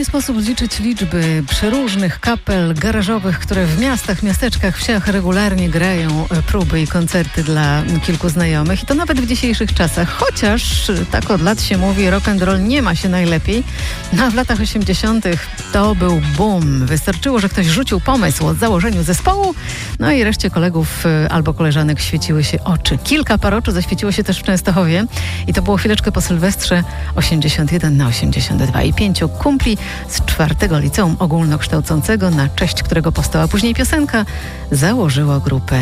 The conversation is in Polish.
sposób zliczyć liczby przeróżnych kapel garażowych, które w miastach, miasteczkach, wsiach regularnie grają próby i koncerty dla kilku znajomych. I to nawet w dzisiejszych czasach. Chociaż tak od lat się mówi, rock and roll nie ma się najlepiej. No a w latach 80. to był boom. Wystarczyło, że ktoś rzucił pomysł o założeniu zespołu, no i reszcie kolegów albo koleżanek świeciły się oczy. Kilka par oczu zaświeciło się też w Częstochowie i to było chwileczkę po Sylwestrze 81/82 i 5 kumpli z 4. liceum ogólnokształcącego, na cześć którego powstała później piosenka, założyło grupę